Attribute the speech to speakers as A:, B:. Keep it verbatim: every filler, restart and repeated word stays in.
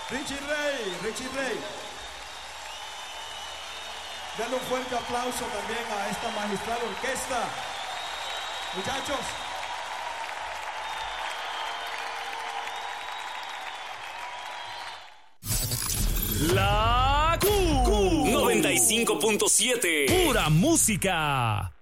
A: Richie Ray, Richie Ray. Denle un fuerte aplauso también a esta magistral orquesta. Muchachos.
B: La Q noventa y cinco punto siete. Pura música.